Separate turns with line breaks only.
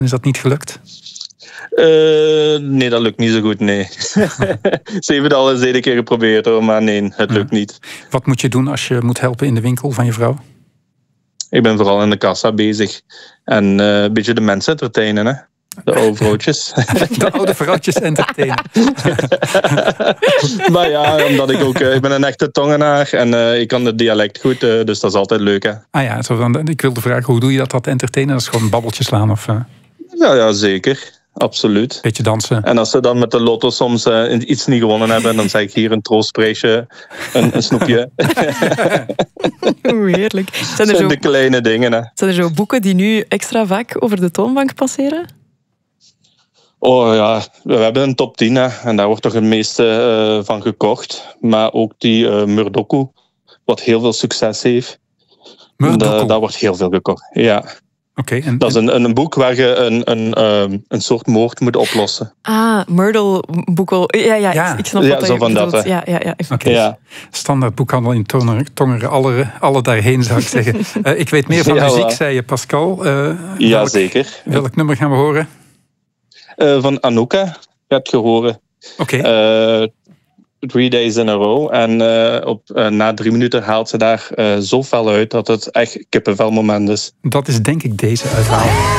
Is dat niet gelukt?
Nee, dat lukt niet zo goed, nee. Ze hebben het al eens een keer geprobeerd, hoor, maar nee, het lukt niet.
Wat moet je doen als je moet helpen in de winkel van je vrouw?
Ik ben vooral in de kassa bezig. En een beetje de mensen entertainen, hè. De oude vrouwtjes.
De oude vrouwtjes entertainen.
Maar ja, omdat ik ben een echte Tongenaar en ik kan het dialect goed, dus dat is altijd leuk, hè.
Ah ja, ik wilde vragen, hoe doe je dat entertainen? Dat is gewoon babbeltjes slaan of...
Ja, zeker. Absoluut.
Beetje dansen.
En als ze dan met de lotto soms iets niet gewonnen hebben, dan zeg ik hier een troostprijsje, een snoepje.
Oeh, heerlijk.
Zijn de kleine dingen, hè.
Zijn er zo boeken die nu extra vaak over de toonbank passeren?
Oh ja, we hebben een top 10, hè, en daar wordt toch het meeste van gekocht. Maar ook die Murdoku, wat heel veel succes heeft. Daar wordt heel veel gekocht, ja.
Okay,
dat is een boek waar je een soort moord moet oplossen.
Ah, Myrtle boek. Ja. Ik snap wat
zo van dat.
Ja.
Okay.
Ja.
Standaard boekhandel in Tongeren, alle daarheen zou ik zeggen. Ik weet meer van muziek, zei je, Pascal.
Zeker.
Welk nummer gaan we horen?
Van Anouka, heb je horen.
Oké.
3 Days in a Row. En na 3 minuten haalt ze daar zo fel uit dat het echt kippenvel moment is.
Dat is denk ik deze uithaal.